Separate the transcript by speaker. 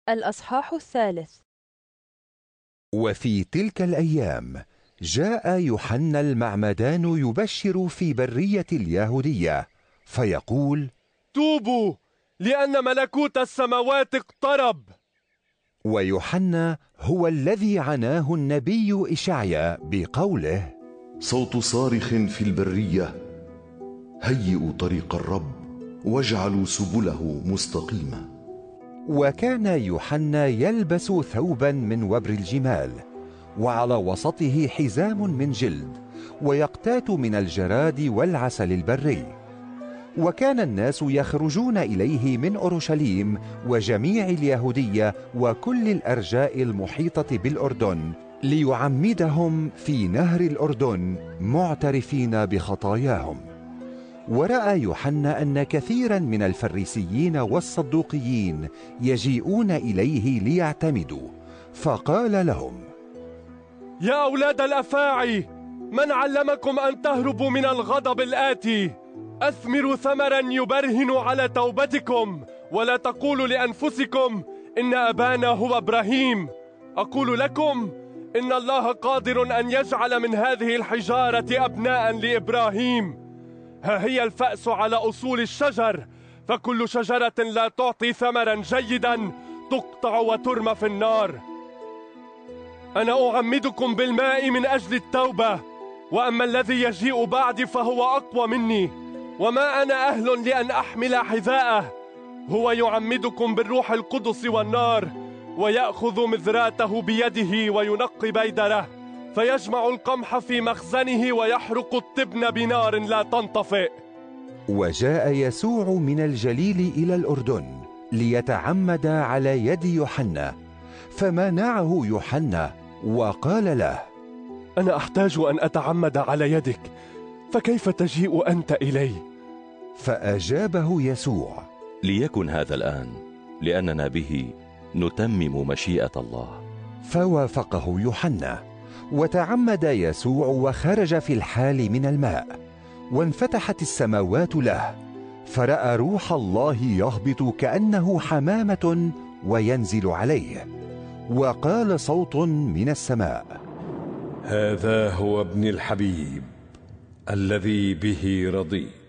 Speaker 1: الأصحاح 3.
Speaker 2: وفي تلك الأيام جاء يوحنا المعمدان يبشر في برية اليهودية فيقول:
Speaker 3: توبوا لأن ملكوت السماوات اقترب.
Speaker 2: ويوحنا هو الذي عناه النبي إشعيا بقوله:
Speaker 4: صوت صارخ في البرية، هيئوا طريق الرب واجعلوا سبله مستقيمة.
Speaker 2: وكان يوحنا يلبس ثوبا من وبر الجمال، وعلى وسطه حزام من جلد، ويقتات من الجراد والعسل البري. وكان الناس يخرجون إليه من أورشليم وجميع اليهودية وكل الأرجاء المحيطة بالأردن ليعمدهم في نهر الأردن معترفين بخطاياهم. ورأى يوحنا أن كثيرا من الفريسيين والصدوقيين يجيئون إليه ليعتمدوا، فقال لهم:
Speaker 3: يا أولاد الأفاعي، من علمكم أن تهربوا من الغضب الآتي؟ أثمروا ثمرا يبرهن على توبتكم، ولا تقولوا لأنفسكم إن أبانا هو إبراهيم. أقول لكم إن الله قادر أن يجعل من هذه الحجارة أبناء لإبراهيم. ها هي الفأس على أصول الشجر، فكل شجرة لا تعطي ثمرا جيدا تقطع وترمى في النار. أنا أعمدكم بالماء من أجل التوبة، وأما الذي يجيء بعدي فهو أقوى مني، وما أنا أهل لأن أحمل حذاءه. هو يعمدكم بالروح القدس والنار، ويأخذ مذراته بيده وينقي بيدره، فيجمع القمح في مخزنه ويحرق التبن بنار لا تنطفئ.
Speaker 2: وجاء يسوع من الجليل إلى الأردن ليتعمد على يد يوحنا، فمنعه يوحنا وقال له:
Speaker 3: أنا أحتاج أن أتعمد على يدك، فكيف تجيء أنت إلي؟
Speaker 2: فأجابه يسوع:
Speaker 5: ليكن هذا الآن، لأننا به نتمم مشيئة الله.
Speaker 2: فوافقه يوحنا، وتعمد يسوع وخرج في الحال من الماء، وانفتحت السماوات له، فرأى روح الله يهبط كأنه حمامة وينزل عليه، وقال صوت من السماء:
Speaker 6: هذا هو ابن الحبيب الذي به رضيت.